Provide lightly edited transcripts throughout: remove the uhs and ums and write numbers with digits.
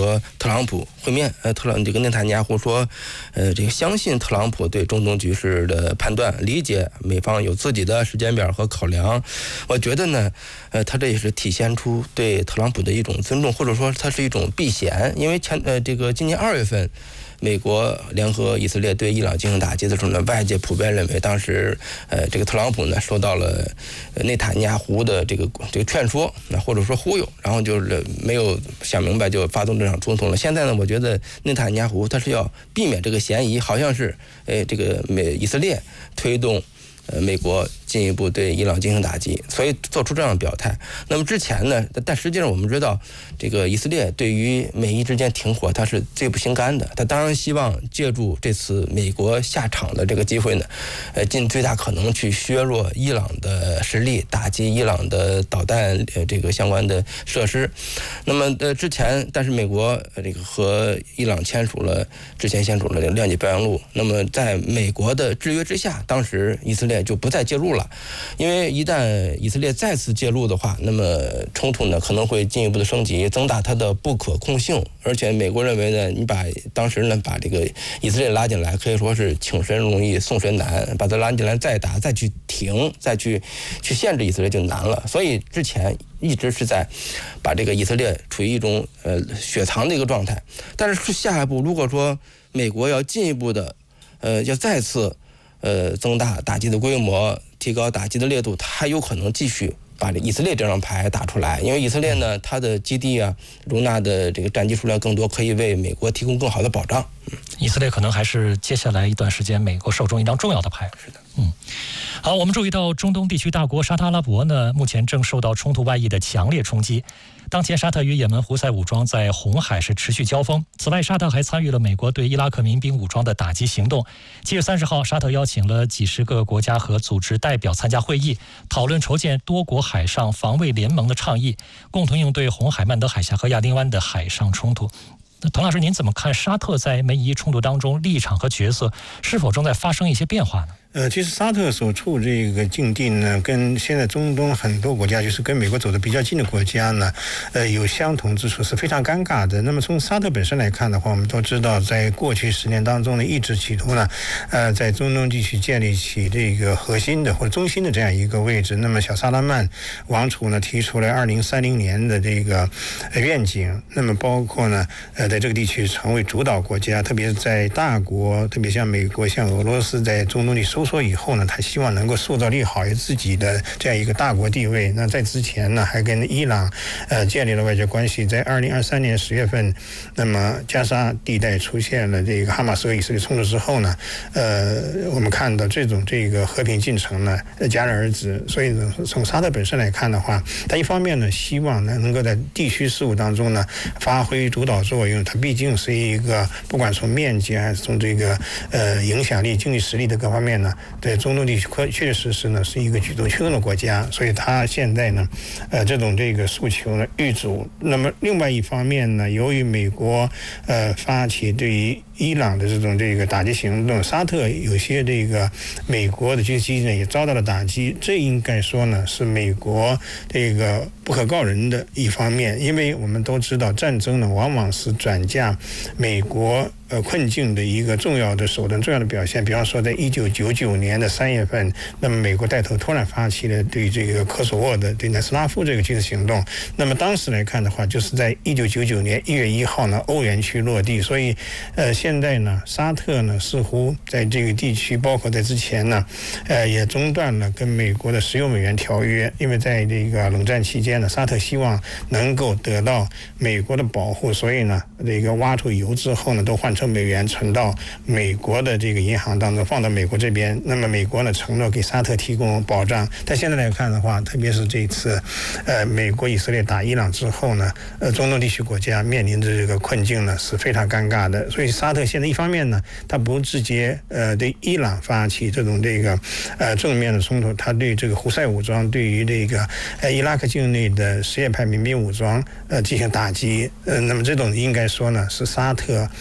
和特朗普会面，这个内塔尼亚胡说，这个相信特朗普对中东局势的判断，理解美方有自己的时间表和考量。我觉得呢，他这也是体现出对特朗普的一种尊重，或者说它是一种避嫌，因为这个今年2月份。美国联合以色列对伊朗进行打击的时候呢，外界普遍认为当时这个特朗普呢受到了内塔尼亚胡的这个劝说，或者说忽悠，然后就是没有想明白就发动这场冲突了。现在呢，我觉得内塔尼亚胡他是要避免这个嫌疑，好像是这个以色列推动美国进一步对伊朗进行打击，所以做出这样的表态。那么之前呢，但实际上我们知道，这个以色列对于美伊之间停火，他是最不心甘的。他当然希望借助这次美国下场的这个机会呢，尽最大可能去削弱伊朗的实力，打击伊朗的导弹这个相关的设施。那么之前，但是美国这个和伊朗之前签署了谅解备忘录。那么在美国的制约之下，当时以色列就不再介入了。因为一旦以色列再次介入的话，那么冲突呢可能会进一步的升级，增大它的不可控性。而且美国认为呢，你当时呢把这个以色列拉进来，可以说是请神容易送神难，把它拉进来再打，再去停，再去限制以色列就难了。所以之前一直是在把这个以色列处于一种雪藏的一个状态。但是下一步如果说美国要进一步的要再次增大打击的规模，提高打击的烈度，它还有可能继续把这以色列这张牌打出来。因为以色列呢，它的基地啊，容纳的这个战机数量更多，可以为美国提供更好的保障。 以色列可能还是接下来一段时间美国手中一张重要的牌。 是的， 好，我们注意到中东地区大国沙特阿拉伯呢，目前正受到冲突外溢的强烈冲击。当前沙特与也门胡塞武装在红海是持续交锋。此外，沙特还参与了美国对伊拉克民兵武装的打击行动。7月30号，沙特邀请了几十个国家和组织代表参加会议，讨论筹建多国海上防卫联盟的倡议，共同应对红海、曼德海峡和亚丁湾的海上冲突。那滕老师，您怎么看沙特在美伊冲突当中立场和角色是否正在发生一些变化呢？ 其实沙特所处这个境地呢，跟现在中东很多国家，就是跟美国走得比较近的国家呢，有相同之处，是非常尴尬的。那么从沙特本身来看的话，我们都知道，在过去10年当中呢，一直企图呢，在中东地区建立起这个核心的或者中心的这样一个位置。那么小萨拉曼王储呢，提出了2030年的这个愿景，那么包括呢，在这个地区成为主导国家，特别是在大国，特别像美国、像俄罗斯在中东地收缩以后呢，他希望能够塑造利好自己的这样一个大国地位。那在之前呢，还跟伊朗建立了外交关系。在2023年10月份，那么加沙地带出现了这个哈马斯和以色列冲突之后呢，我们看到这个和平进程呢戛然而止。所以呢，从沙特本身来看的话，他一方面呢希望呢能够在地区事务当中呢发挥主导作用，它毕竟是一个不管从面积还是从这个影响力、经济实力的各方面呢，在中东地区确确实实呢是一个举足轻重的国家。所以他现在呢这个诉求呢遇阻。那么另外一方面呢，由于美国发起对于伊朗的这个打击行动，沙特有些这个美国的军事基地呢也遭到了打击。这应该说呢是美国这个不可告人的一方面。因为我们都知道，战争呢往往是转嫁美国困境的一个重要的手段、重要的表现。比方说在1999年的3月份，那么美国带头突然发起了对这个科索沃的对南斯拉夫这个军事行动。那么当时来看的话，就是在1999年1月1号呢欧元区落地。所以现在呢沙特呢似乎在这个地区，包括在之前呢也中断了跟美国的石油美元条约。因为在这个冷战期间呢，沙特希望能够得到美国的保护，所以呢这个挖出油之后呢都换成美元存到美国的这个银行当中，放到美国这边。那么美国呢承诺给沙特提供保障。但现在来看的话，特别是这一次美国以色列打伊朗之后呢，中东地区国家面临的这个困境呢是非常尴尬的。所以沙特现在一方面呢，他不直接对伊朗发起这个正面的冲突，他对这个胡塞武装，对于这个伊拉克境内的什叶派民兵武装进行打击。那么这种应该说呢是沙特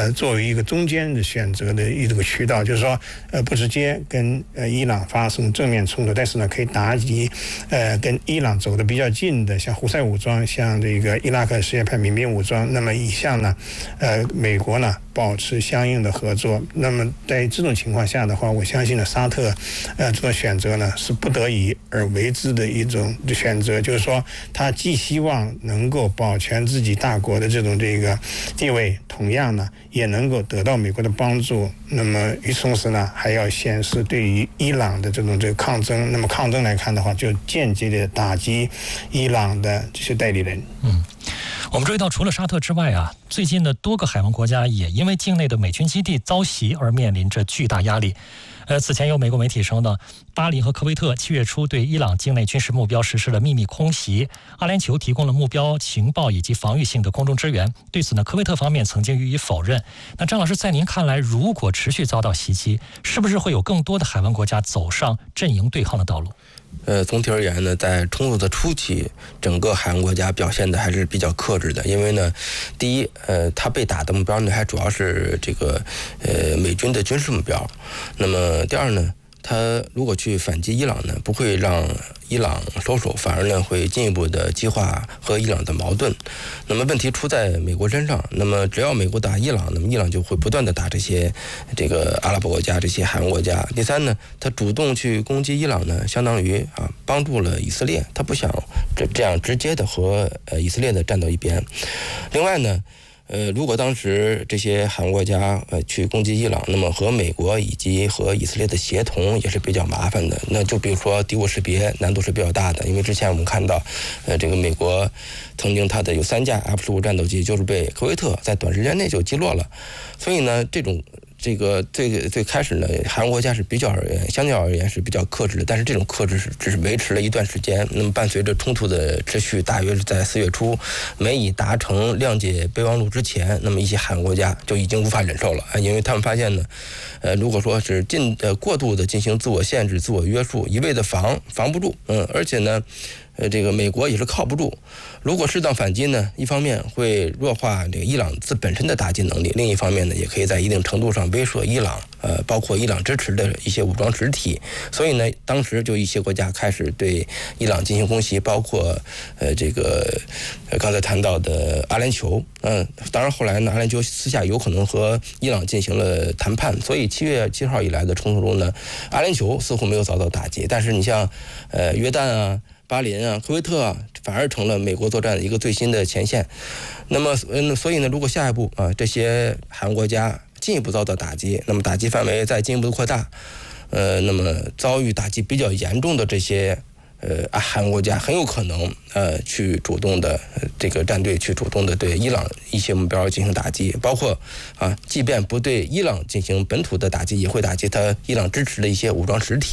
作为一个中间的选择的一个渠道，就是说不直接跟伊朗发生正面冲突，但是呢可以打击跟伊朗走得比较近的，像胡塞武装，像这个伊拉克什叶派民兵武装，那么以下呢美国呢保持相应的合作。那么在这种情况下的话，我相信呢沙特这种选择呢是不得已而为之的一种选择，就是说他既希望能够保全自己大国的这个地位，同样呢也能够得到美国的帮助。那么与此同时呢，还要显示对于伊朗的这个抗争。那么抗争来看的话，就间接的打击伊朗的这些代理人。 我们注意到，除了沙特之外啊，最近的多个海湾国家也因为境内的美军基地遭袭而面临着巨大压力。此前有美国媒体称呢，巴林和科威特7月初对伊朗境内军事目标实施了秘密空袭，阿联酋提供了目标情报以及防御性的空中支援。对此呢，科威特方面曾经予以否认。那张老师，在您看来，如果持续遭到袭击，是不是会有更多的海湾国家走上阵营对抗的道路？ 总体而言呢，在冲突的初期，整个海湾国家表现的还是比较克制的。因为呢，第一，它被打的目标呢，还主要是这个美军的军事目标。那么第二呢，他如果去反击伊朗呢，不会让伊朗收手，反而呢会进一步的激化和伊朗的矛盾。那么问题出在美国身上，那么只要美国打伊朗，那么伊朗就会不断的打这个阿拉伯国家、这些海湾国家。第三呢，他主动去攻击伊朗呢，相当于帮助了以色列，他不想这样直接的和以色列的站到一边。另外呢，如果当时这些海湾国家去攻击伊朗，那么和美国以及和以色列的协同也是比较麻烦的。那就比如说敌我识别难度是比较大的，因为之前我们看到，这个美国曾经它的有3架 F-15战斗机就是被科威特在短时间内就击落了。所以呢，这个最开始呢，海湾国家是相较而言是比较克制的，但是这种克制只是维持了一段时间。那么伴随着冲突的持续，大约是在4月初，美以达成谅解备忘录之前，那么一些海湾国家就已经无法忍受了，因为他们发现呢，如果说是过度的进行自我限制、自我约束，一味的防不住，而且呢，这个美国也是靠不住。如果适当反击呢，一方面会弱化这个伊朗本身的打击能力，另一方面呢，也可以在一定程度上威慑伊朗，包括伊朗支持的一些武装实体。所以呢，当时就一些国家开始对伊朗进行攻击，包括这个刚才谈到的阿联酋。当然后来呢，阿联酋私下有可能和伊朗进行了谈判。所以7月7号以来的冲突中呢，阿联酋似乎没有遭到打击，但是你像约旦啊、巴林啊、科威特啊，反而成了美国作战的一个最新的前线。那么，所以呢，如果下一步这些海湾国家进一步遭到打击，那么打击范围再进一步的扩大，那么遭遇打击比较严重的这些海湾国家很有可能去主动的这个战队去主动的对伊朗一些目标进行打击，包括即便不对伊朗进行本土的打击，也会打击他伊朗支持的一些武装实体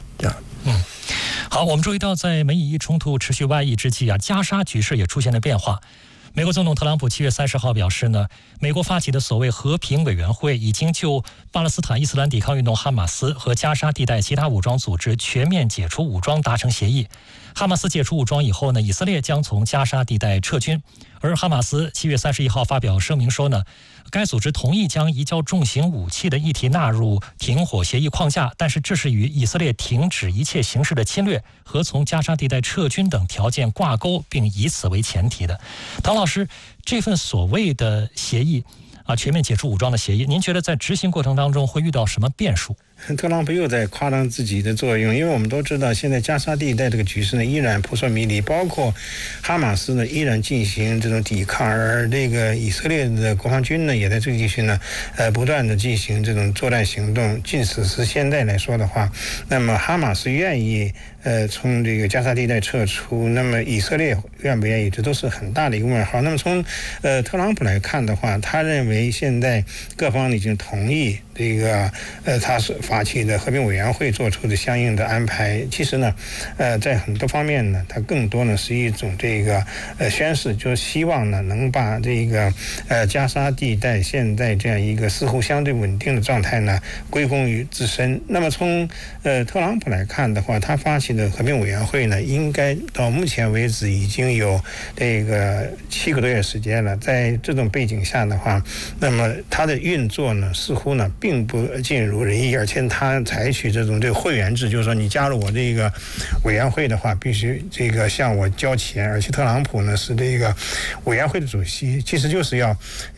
好，我们注意到，在美以冲突持续外溢之际加沙局势也出现了变化。美国总统特朗普7月30号表示呢，美国发起的所谓和平委员会已经就巴勒斯坦伊斯兰抵抗运动哈马斯和加沙地带其他武装组织全面解除武装达成协议。哈马斯解除武装以后呢，以色列将从加沙地带撤军。而哈马斯7月31号发表声明说呢，该组织同意将移交重型武器的议题纳入停火协议框架，但是这是与以色列停止一切形式的侵略和从加沙地带撤军等条件挂钩，并以此为前提的。唐老师，这份所谓的协议全面解除武装的协议，您觉得在执行过程当中会遇到什么变数？ 特朗普又在夸张自己的作用，因为我们都知道，现在加沙地带这个局势呢依然扑朔迷离，包括哈马斯呢依然进行这种抵抗，而这个以色列的国防军呢也在这个地区呢不断的进行这种作战行动。即使是现在来说的话，那么哈马斯愿意从这个加沙地带撤出，那么以色列愿不愿意，这都是很大的一个问号。那么从特朗普来看的话，他认为现在各方已经同意这个他是发起的和平委员会做出的相应的安排。其实呢在很多方面呢，它更多呢是一种这个宣示，就是希望呢能把这个加沙地带现在这样一个似乎相对稳定的状态呢归功于自身。那么从特朗普来看的话，他发起起的和平委员会呢，应该到目前为止已经有这个7个多月时间了。在这种背景下的话，那么它的运作呢，似乎呢并不尽如人意，而且它采取这个会员制，就是说你加入我这个委员会的话，必须这个向我交钱，而且特朗普呢是这个委员会的主席，其实就是要